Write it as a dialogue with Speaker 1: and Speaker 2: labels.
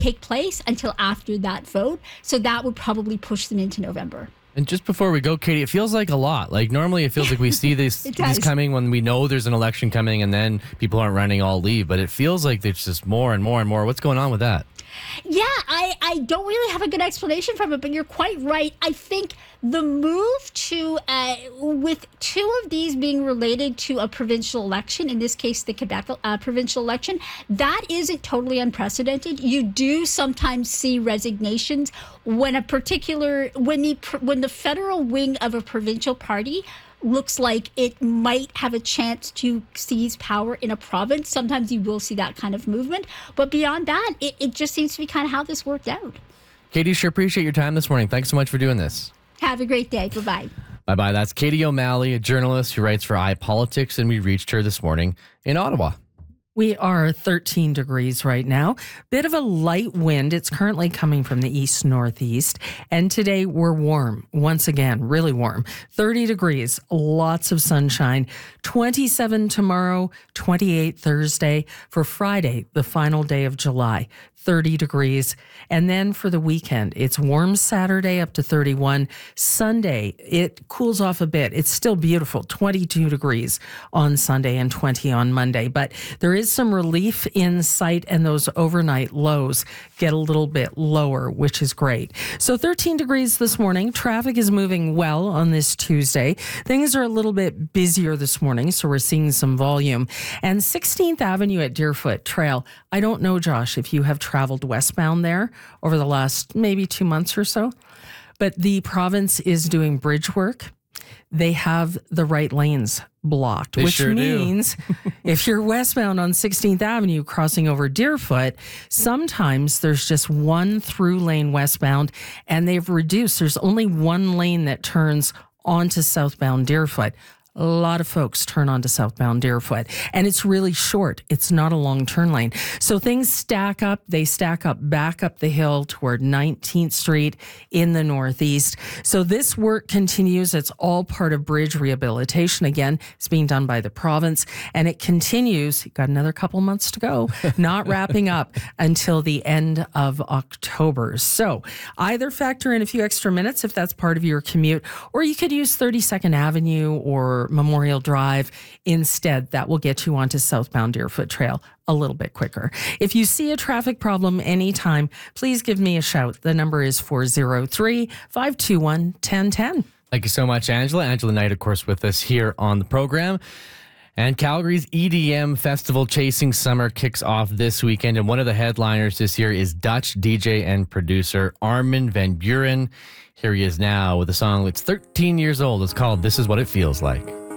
Speaker 1: take place until after that vote. So that would probably push them into November.
Speaker 2: And just before we go, Katie, it feels like a lot. Like normally it feels like we see these coming when we know there's an election coming and then people aren't running all leave. But it feels like there's just more and more and more. What's going on with that?
Speaker 1: Yeah, I don't really have a good explanation from it, but you're quite right. I think the move to, with two of these being related to a provincial election, in this case, the Quebec provincial election, that isn't totally unprecedented. You do sometimes see resignations when when the federal wing of a provincial party looks like it might have a chance to seize power in a province. Sometimes you will see that kind of movement. But beyond that, it just seems to be kind of how this worked out.
Speaker 2: Katie, sure appreciate your time this morning. Thanks so much for doing this.
Speaker 1: Have a great day. Bye-bye.
Speaker 2: Bye-bye. That's Katie O'Malley, a journalist who writes for iPolitics, and we reached her this morning in Ottawa.
Speaker 3: We are 13 degrees right now. Bit of a light wind. It's currently coming from the east-northeast. And today we're warm. Once again, really warm. 30 degrees, lots of sunshine. 27 tomorrow, 28 Thursday. For Friday, the final day of July, 30 degrees. And then for the weekend, it's warm Saturday up to 31. Sunday, it cools off a bit. It's still beautiful, 22 degrees on Sunday and 20 on Monday. But there is some relief in sight, and those overnight lows get a little bit lower, which is great. So 13 degrees this morning. Traffic is moving well on this Tuesday. Things are a little bit busier this morning, so we're seeing some volume. And 16th Avenue at Deerfoot Trail. I don't know, Josh, if you have traveled westbound there over the last maybe 2 months or so, but the province is doing bridge work. They have the right lanes blocked, which
Speaker 2: sure
Speaker 3: means if you're westbound on 16th Avenue crossing over Deerfoot, sometimes there's just one through lane westbound, and they've reduced. There's only one lane that turns onto southbound Deerfoot. A lot of folks turn onto southbound Deerfoot, and it's really short. It's not a long turn lane. So things stack up. They stack up back up the hill toward 19th Street in the northeast. So this work continues. It's all part of bridge rehabilitation. Again, it's being done by the province, and it continues. You've got another couple months to go, not wrapping up until the end of October. So either factor in a few extra minutes if that's part of your commute, or you could use 32nd Avenue or Memorial Drive instead. That will get you onto southbound Deerfoot Trail a little bit quicker. If you see a traffic problem anytime, please give me a shout. The number is 403-521-1010.
Speaker 2: Thank you so much, Angela. Angela Knight, of course, with us here on the program. And Calgary's EDM festival Chasing Summer kicks off this weekend. And one of the headliners this year is Dutch DJ and producer Armin van Buuren. Here he is now with a song that's 13 years old. It's called This Is What It Feels Like.